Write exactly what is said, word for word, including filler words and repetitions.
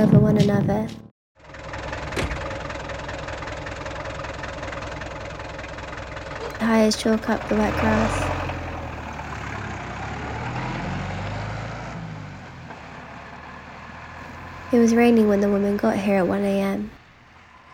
over one another. High as chalk up the wet grass. It was raining when the woman got here at one a m